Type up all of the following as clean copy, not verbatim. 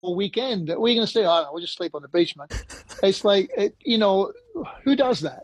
whole weekend. What are you going to say? Oh, no, we'll just sleep on the beach, man. It's like, who does that?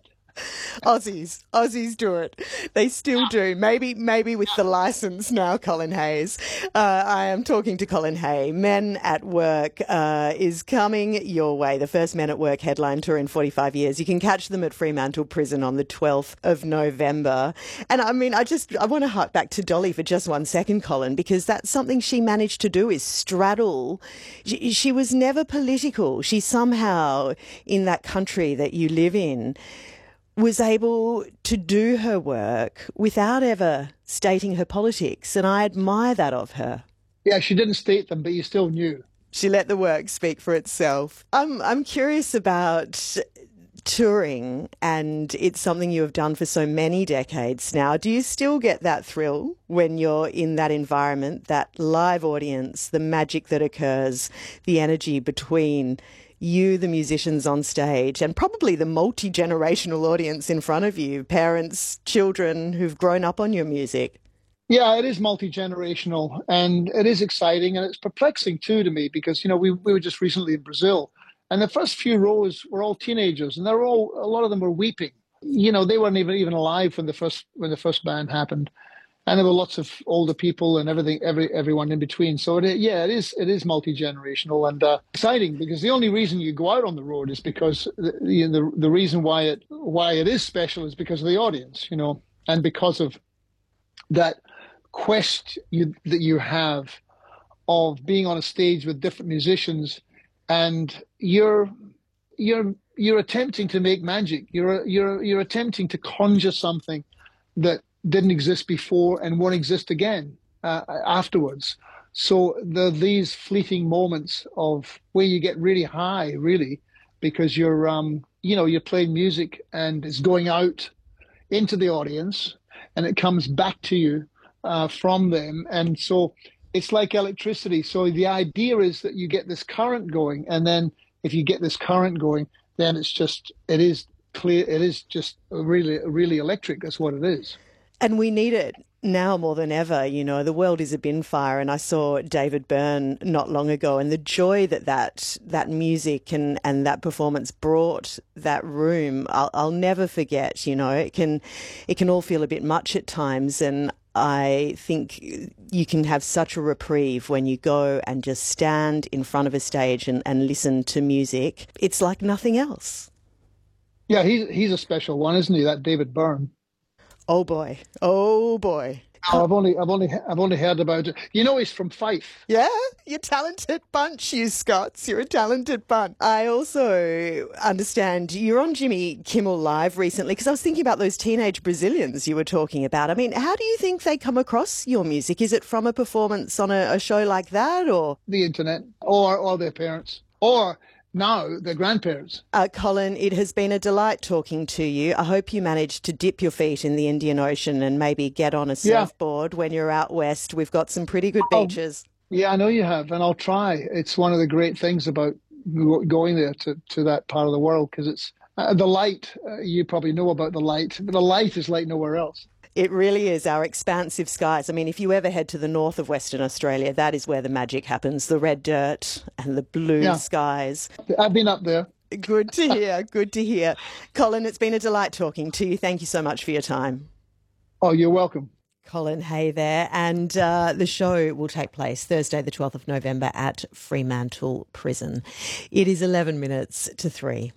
Aussies do it. They still do. Maybe with the license now, Colin Hayes. I am talking to Colin Hay. Men at Work is coming your way. The first Men at Work headline tour in 45 years. You can catch them at Fremantle Prison on the 12th of November. And I mean, I want to hark back to Dolly for just 1 second, Colin, because that's something she managed to do, is straddle. She was never political. She somehow, in that country that you live in, was able to do her work without ever stating her politics, and I admire that of her. Yeah, she didn't state them, but you still knew. She let the work speak for itself. I'm curious about touring, and it's something you have done for so many decades now. Do you still get that thrill when you're in that environment, that live audience, the magic that occurs, the energy between you, the musicians on stage, and probably the multi-generational audience in front of you, parents, children who've grown up on your music? Yeah, it is multi-generational, and it is exciting, and it's perplexing too to me because, we were just recently in Brazil, and the first few rows were all teenagers, and a lot of them were weeping. They weren't even alive when the first band happened. And there were lots of older people and everyone in between. So it is multi-generational and exciting, because the only reason you go out on the road is because the reason why it is special is because of the audience, and because of that quest that you have of being on a stage with different musicians, and you're attempting to make magic. You're attempting to conjure something that didn't exist before and won't exist again afterwards. So these fleeting moments of where you get really high, really, because you're playing music and it's going out into the audience and it comes back to you from them. And so it's like electricity. So the idea is that you get this current going, and then if you get this current going, then it is clear, it is just really, really electric. That's what it is. And we need it now more than ever. The world is a bin fire, and I saw David Byrne not long ago, and the joy that music and that performance brought that room, I'll never forget. It can all feel a bit much at times, and I think you can have such a reprieve when you go and just stand in front of a stage and listen to music. It's like nothing else. Yeah, he's a special one, isn't he? That David Byrne. Oh boy! Oh boy! Oh, I've only heard about it. He's from Fife. Yeah, you're a talented bunch, you Scots. You're a talented bunch. I also understand you're on Jimmy Kimmel Live recently, because I was thinking about those teenage Brazilians you were talking about. I mean, how do you think they come across your music? Is it from a performance on a show like that, or the internet, or their parents, or now their grandparents? Colin, it has been a delight talking to you. I hope you managed to dip your feet in the Indian Ocean and maybe get on a surfboard when you're out west. We've got some pretty good beaches. Yeah, I know you have, and I'll try. It's one of the great things about going there to that part of the world, because it's the light. You probably know about the light, but the light is like nowhere else. It really is, our expansive skies. I mean, if you ever head to the north of Western Australia, that is where the magic happens, the red dirt and the blue skies. I've been up there. Good to hear, good to hear. Colin, it's been a delight talking to you. Thank you so much for your time. Oh, you're welcome. Colin Hay there. And the show will take place Thursday, the 12th of November at Fremantle Prison. It is 11 minutes to 3.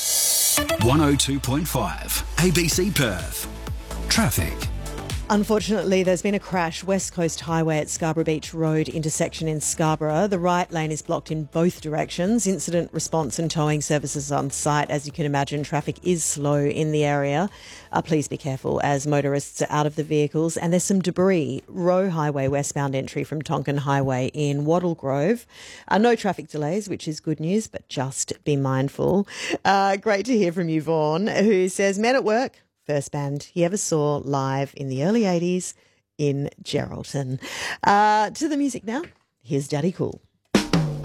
102.5 ABC Perth. Traffic. Unfortunately, there's been a crash West Coast Highway at Scarborough Beach Road intersection in Scarborough. The right lane is blocked in both directions. Incident response and towing services on site. As you can imagine, traffic is slow in the area. Please be careful as motorists are out of the vehicles. And there's some debris. Roe Highway westbound entry from Tonkin Highway in Wattle Grove. No traffic delays, which is good news, but just be mindful. Great to hear from you, Vaughan, who says Men at Work, first band he ever saw live in the early 80s in Geraldton. To the music now. Here's Daddy Cool.